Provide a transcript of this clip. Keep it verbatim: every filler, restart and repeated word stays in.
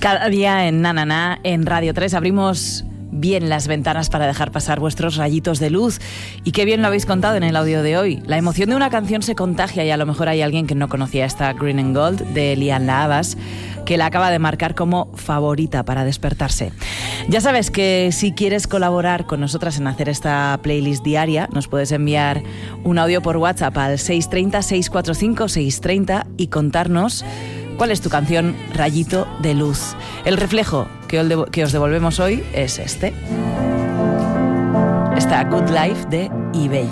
Cada día en Na Na Na, en Radio tres, abrimos bien las ventanas para dejar pasar vuestros rayitos de luz. Y qué bien lo habéis contado en el audio de hoy. La emoción de una canción se contagia y a lo mejor hay alguien que no conocía esta Green and Gold de Lianne La Havas, que la acaba de marcar como favorita para despertarse. Ya sabes que si quieres colaborar con nosotras en hacer esta playlist diaria, nos puedes enviar un audio por WhatsApp al seis tres cero, seis cuatro cinco, seis tres cero y contarnos cuál es tu canción rayito de luz. El reflejo que os devolvemos hoy es este. Esta Good Life de eBay.